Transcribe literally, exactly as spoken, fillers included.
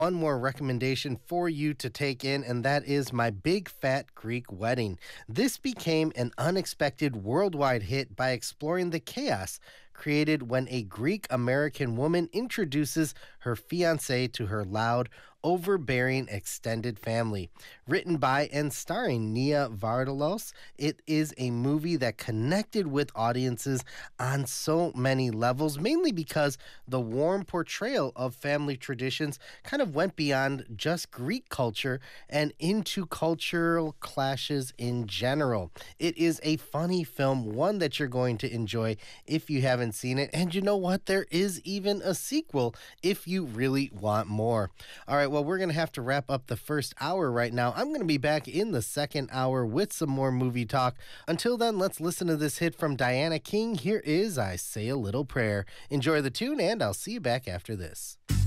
one more recommendation for you to take in, and that is My Big Fat Greek Wedding. This became an unexpected worldwide hit by exploring the chaos created when a Greek American woman introduces her fiance to her loud, overbearing extended family. Written by and starring Nia Vardalos, it is a movie that connected with audiences on so many levels, mainly because the warm portrayal of family traditions kind of went beyond just Greek culture and into cultural clashes in general. It is a funny film, one that you're going to enjoy if you haven't seen it. And you know what? There is even a sequel if you really want more. All right, well, we're going to have to wrap up the first hour right now. I'm going to be back in the second hour with some more movie talk. Until then, let's listen to this hit from Diana King. Here is I Say a Little Prayer. Enjoy the tune, and I'll see you back after this.